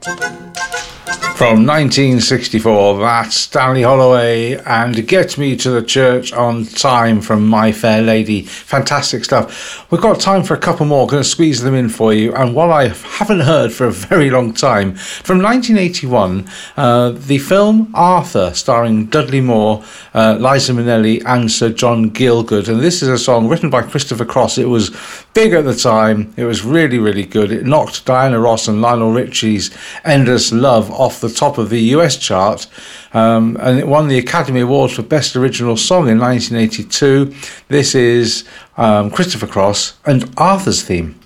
From 1964, that's Stanley Holloway and Get Me to the Church on Time from My Fair Lady. Fantastic stuff. We've got time for a couple more. Going to squeeze them in for you. And what I haven't heard for a very long time, from 1981, the film Arthur, starring Dudley Moore, Liza Minnelli and Sir John Gielgud. And this is a song written by Christopher Cross. It was big at the time. It was really, really good. It knocked Diana Ross and Lionel Richie's Endless Love off the top of the US chart, and it won the Academy Award for Best Original Song in 1982. This is Christopher Cross and Arthur's Theme.